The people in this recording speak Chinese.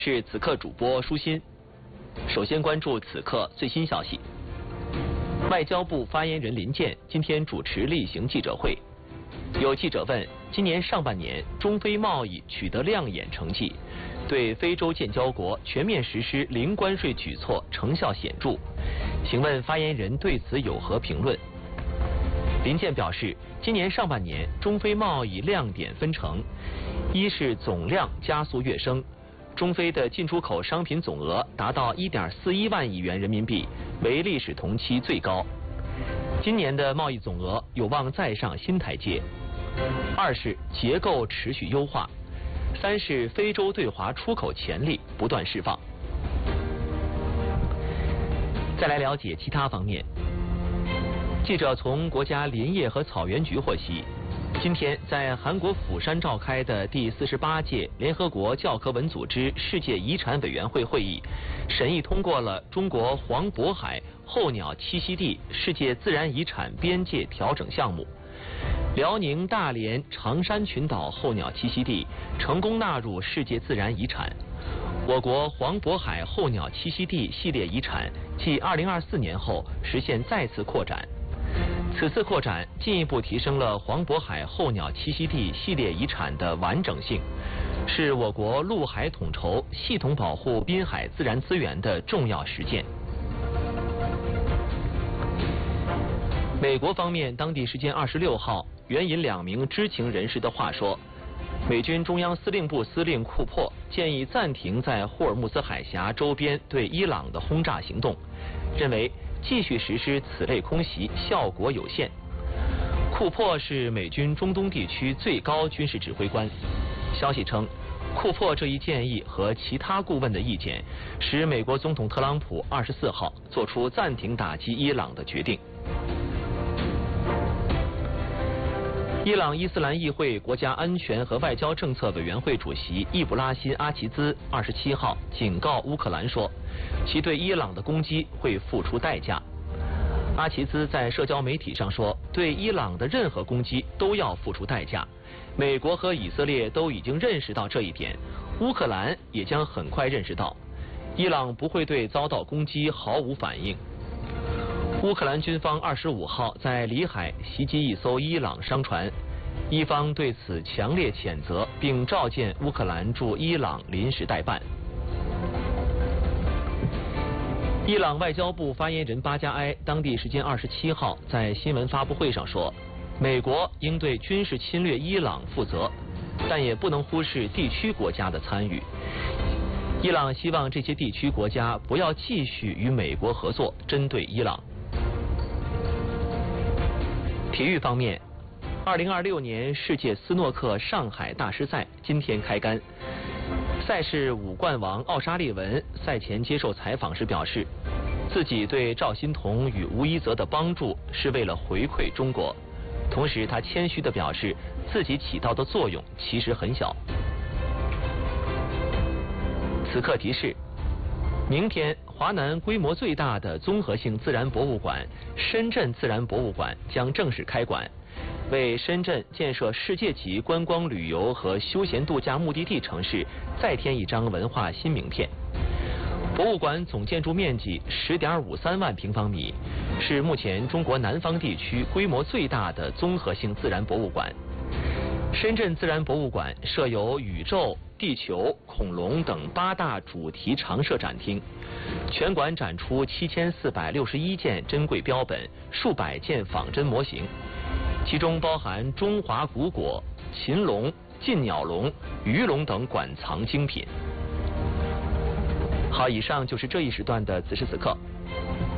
是此刻主播舒心。首先关注此刻最新消息。外交部发言人林健今天主持例行记者会，有记者问：今年上半年中非贸易取得亮眼成绩，对非洲建交国全面实施零关税举措成效显著，请问发言人对此有何评论？林健表示，今年上半年中非贸易亮点分成：一是总量加速跃升，中非的进出口商品总额达到1.41万亿元人民币，为历史同期最高。今年的贸易总额有望再上新台阶。二是结构持续优化。三是非洲对华出口潜力不断释放。再来了解其他方面。记者从国家林业和草原局获悉，今天在韩国釜山召开的第48届联合国教科文组织世界遗产委员会会议，审议通过了中国黄渤海候鸟栖息地世界自然遗产边界调整项目。辽宁大连长山群岛候鸟栖息地成功纳入世界自然遗产。我国黄渤海候鸟栖息地系列遗产继2024年后实现再次扩展。此次扩展进一步提升了黄渤海候鸟栖息地系列遗产的完整性，是我国陆海统筹系统保护滨海自然资源的重要实践。美国方面当地时间26号援引2名知情人士的话说，美军中央司令部司令库珀建议暂停在霍尔木兹海峡周边对伊朗的轰炸行动，认为继续实施此类空袭效果有限。库珀是美军中东地区最高军事指挥官。消息称，库珀这一建议和其他顾问的意见，使美国总统特朗普24号做出暂停打击伊朗的决定。伊朗伊斯兰议会国家安全和外交政策委员会主席易卜拉欣·阿齐兹27号警告乌克兰说，其对伊朗的攻击会付出代价。阿齐兹在社交媒体上说，对伊朗的任何攻击都要付出代价。美国和以色列都已经认识到这一点，乌克兰也将很快认识到，伊朗不会对遭到攻击毫无反应。乌克兰军方25号在里海袭击一艘伊朗商船，伊方对此强烈谴责，并召见乌克兰驻伊朗临时代办。伊朗外交部发言人巴加埃当地时间27号在新闻发布会上说，美国应对军事侵略伊朗负责，但也不能忽视地区国家的参与。伊朗希望这些地区国家不要继续与美国合作针对伊朗。体育方面，2026年世界斯诺克上海大师赛今天开杆。赛事5冠王奥沙利文赛前接受采访时表示，自己对赵心童与吴一泽的帮助是为了回馈中国，同时他谦虚地表示自己起到的作用其实很小。此刻提示，明天华南规模最大的综合性自然博物馆深圳自然博物馆将正式开馆，为深圳建设世界级观光旅游和休闲度假目的地城市再添一张文化新名片。博物馆总建筑面积10.53万平方米，是目前中国南方地区规模最大的综合性自然博物馆。深圳自然博物馆设有宇宙、地球、恐龙等8大主题常设展厅，全馆展出7461件珍贵标本、数百件仿真模型，其中包含中华古果、禽龙、近鸟龙、鱼龙等馆藏精品。好，以上就是这一时段的此时此刻。